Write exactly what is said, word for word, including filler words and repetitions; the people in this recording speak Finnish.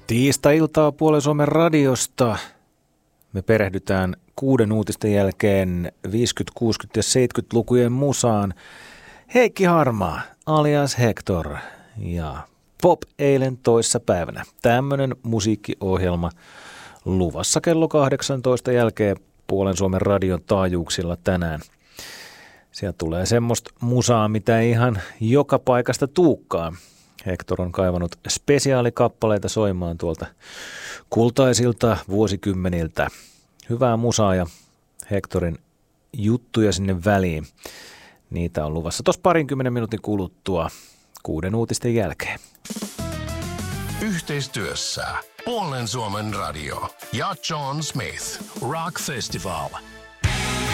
Tiistai-iltaa Puolen Suomen radiosta. Me perehdytään kuuden uutisten jälkeen viisikymmentä-, kuusikymmentä- ja seitsemänkymmentälukujen musaan. Heikki Harmaa alias Hector ja Pop eilen toissa päivänä. Tämmönen musiikkiohjelma luvassa kello kahdeksantoista jälkeen Puolen Suomen radion taajuuksilla tänään. Sieltä tulee semmoista musaa, mitä ei ihan joka paikasta tuukkaa. Hector on kaivannut spesiaalikappaleita soimaan tuolta kultaisilta vuosikymmeniltä. Hyvää musaa ja Hectorin juttuja sinne väliin. Niitä on luvassa tuossa parinkymmenen minuutin kuluttua kuuden uutisten jälkeen. Yhteistyössä Puolen Suomen radio ja John Smith Rock Festival.